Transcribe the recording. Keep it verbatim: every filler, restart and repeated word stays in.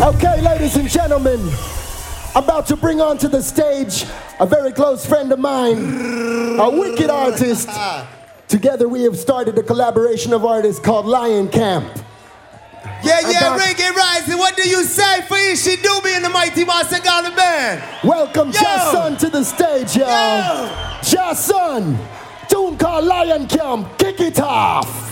Okay, ladies and gentlemen, I'm about to bring onto the stage a very close friend of mine, a wicked artist. Together we have started a collaboration of artists called Lion Camp. Yeah, yeah, got... Reggae Rising, what do you say for Ishi Doobie and the Mighty Master Garland Band? Welcome Jason to the stage, y'all. Jason, tune called Lion Camp, kick it off.